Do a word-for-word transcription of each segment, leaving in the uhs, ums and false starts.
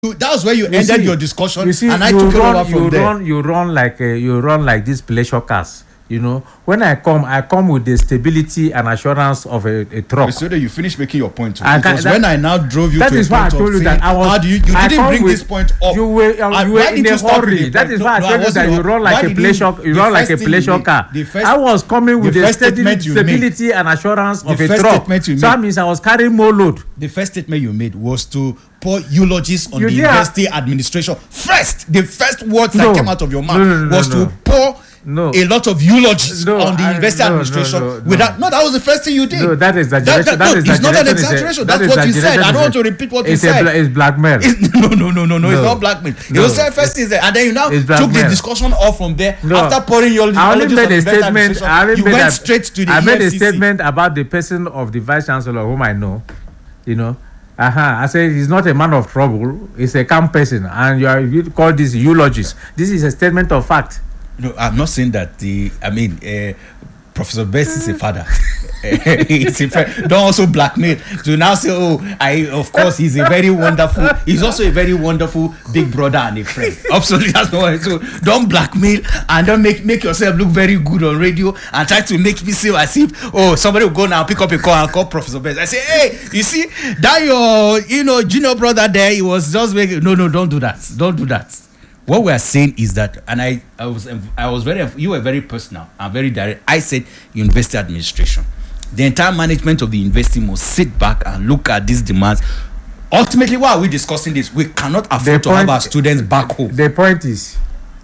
that was where you, you ended see, your discussion, you see, and I you took run, it over from you there. Run, you run like a, you run like these pleasure cars. You know, when I come, I come with the stability and assurance of a, a truck. So that you finish making your point. Too. I Because that, when I now drove you that to is a why point I told of you saying, that I was. How do you, you I didn't bring with, this point up. You were, uh, you were in a hurry. That is why I told you that you run like a pleasure. You run like a pleasure car. I was coming with the stability and assurance of a truck. So that means I was carrying more load. The first statement you made was to pour eulogies on you the did. university administration. First, the first words no. that came out of your mouth no, no, no, was no. to pour no. a lot of eulogies no, on the I, university no, administration. No, no, without no, that was the first thing you did. No, that is exaggeration. That, that, that no, is it's not an exaggeration. exaggeration. That That's what you said. I don't want to repeat what you said. It's blackmail. no, no, no, no, no. It's not blackmail. It was the first thing there, and then you now took the discussion off from there. No. After pouring your I only made a statement. I only you made went a, straight to the I made E F C C. a statement about the person of the vice chancellor whom I know. You know. Uh-huh. I said he's not a man of trouble. He's a calm person, and you are you call this eulogies. This is a statement of fact. No, I'm not saying that. The I mean, uh, Professor Best is a father. It's a friend. Don't also blackmail to now say, oh, I of course he's a very wonderful. He's also a very wonderful big brother and a friend. Absolutely, that's not what. So don't blackmail and don't make make yourself look very good on radio and try to make me seem as if oh somebody will go now pick up a call and call Professor Best. I say, hey, you see that your you know junior brother there, he was just making no no don't do that don't do that. What we are saying is that, and I, I was, I was very, you were very personal and very direct. I said, university administration, the entire management of the university must sit back and look at these demands. Ultimately, why are we discussing this? We cannot afford to have our students back home. The point is,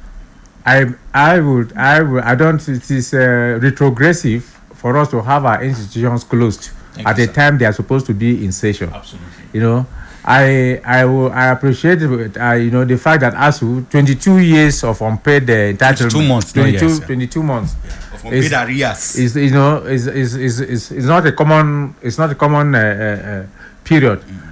I, I would, I would, I don't. It is uh, retrogressive for us to have our institutions closed Thank at you, the sir. time they are supposed to be in session. Absolutely. You know. I I will I appreciate uh, you know the fact that A S U twenty-two years of unpaid uh, entitlement twenty-two months twenty-two, years, yeah. twenty-two months yeah. of unpaid arrears is you know is is, is is is not a common it's not a common uh, uh, period. Mm-hmm.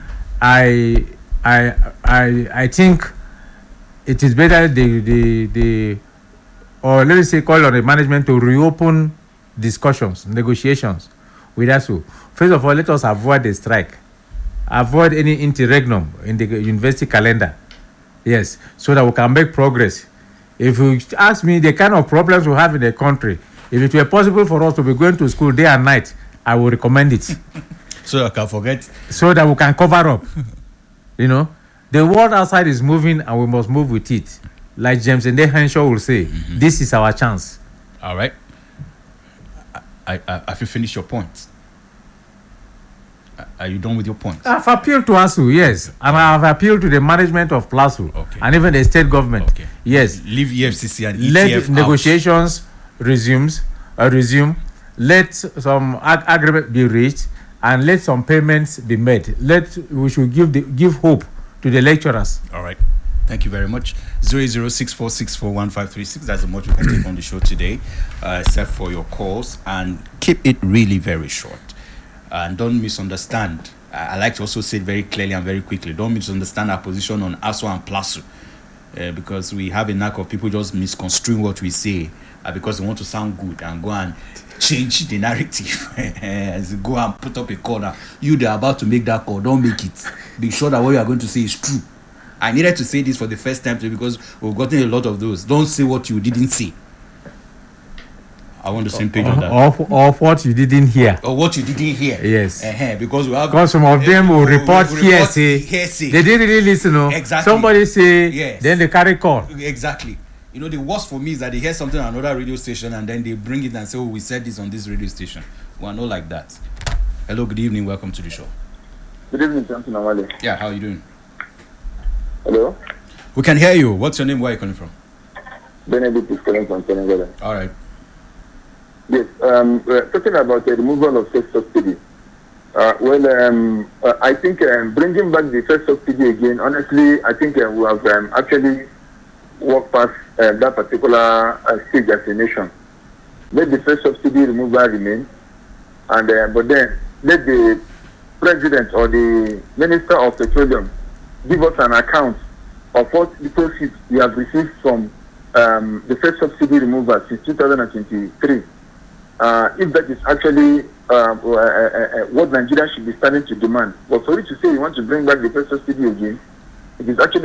I I I I think it is better the the the or let me say call on the management to reopen discussions negotiations with A S U. First of all, let us avoid the strike. Avoid any interregnum in the university calendar. Yes, so that we can make progress. If you ask me the kind of problems we have in the country, if it were possible for us to be going to school day and night, I would recommend it. So I can forget. So that we can cover up. You know, the world outside is moving and we must move with it. Like James and Henshaw will say, mm-hmm. This is our chance. All right. I, I, have you finished your point? Are you done with your point? I've appealed to A S U, yes. And I've appealed to the management of PLASU okay. and even the state government. Okay. Yes. Leave E F C C and E T F Let out. negotiations resumes, uh, resume. Let some ag- agreement be reached and let some payments be made. Let we should give the, give hope to the lecturers. All right. Thank you very much. zero zero six four six four one five three six. That's the much we can take on the show today, uh, except for your calls. And keep it really very short. And don't misunderstand. I, I like to also say it very clearly and very quickly. Don't misunderstand our position on A S U and PLASU. Uh, because we have a knack of people just misconstruing what we say uh, because they want to sound good and go and change the narrative. As go and put up a call now. You, they're about to make that call. Don't make it. Be sure that what you are going to say is true. I needed to say this for the first time today because we've gotten a lot of those. Don't say what you didn't say. I want the same page or, on that. Or, or what you didn't hear. Or what you didn't hear. Yes. Uh-huh, because we have. Because some of them will report we, we hearsay. hearsay. They didn't really listen. No. Exactly. Somebody say, yes. Then they carry call. Exactly. You know, the worst for me is that they hear something on another radio station and then they bring it and say, oh, we said this on this radio station. We are not like that. Hello, good evening. Welcome to the show. Good evening, Johnson Amale. Yeah, how are you doing? Hello? We can hear you. What's your name? Where are you calling from? Benedict is calling from Senegal. All right. Yes, um, we're talking about the removal of first subsidy. Uh, well, um, uh, I think um, bringing back the first subsidy again, honestly, I think uh, we have um, actually walked past uh, that particular uh, stage as a nation. Let the first subsidy removal remain, and uh, but then let the president or the minister of petroleum give us an account of what the proceeds we have received from um, the first subsidy removal since two thousand twenty-three. Uh, if that is actually uh, uh, uh, uh, what Nigeria should be starting to demand. But for you to say you want to bring back the first subsidy again, it is actually